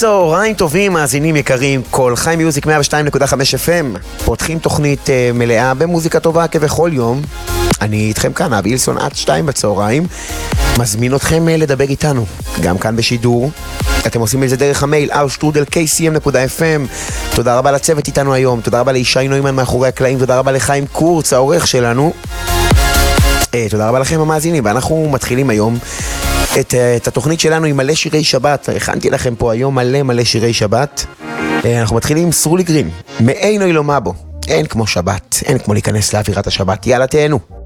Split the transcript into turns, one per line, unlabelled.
צהריים טובים, מאזינים יקרים, כל חי מיוזיק 102.5 FM. פותחים תוכנית מלאה במוזיקה טובה כבכל יום. אני איתכם כאן, אבי אילסון, עד 2 בצהריים. מזמין אתכם לדבר איתנו, גם כאן בשידור. אתם עושים את זה דרך המייל, austrudel.kcm.fm. תודה רבה לצוות איתנו היום, תודה רבה לישי נוימן מאחורי הקלעים, תודה רבה לחיים קורץ, העורך שלנו. תודה רבה לכם המאזינים, ואנחנו מתחילים היום את התוכנית שלנו עם מלא שירי שבת. הכנתי לכם פה היום מלא שירי שבת. אנחנו מתחילים עם סרולי גרין, מאינו אילו מבו. אין כמו שבת, אין כמו להיכנס לאווירת השבת. יאללה תהנו.